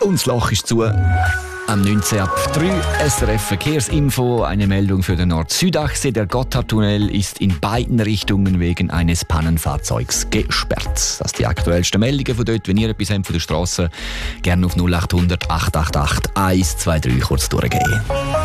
Und das Loch ist zu. Am 19 ab 3 SRF Verkehrsinfo. Eine Meldung für den Nord-Süd-Achse. Der Gotthardtunnel ist in beiden Richtungen wegen eines Pannenfahrzeugs gesperrt. Das sind die aktuellsten Meldungen von dort. Wenn ihr etwas habt von der Straße, gerne auf 0800 888 123 kurz durchgehen.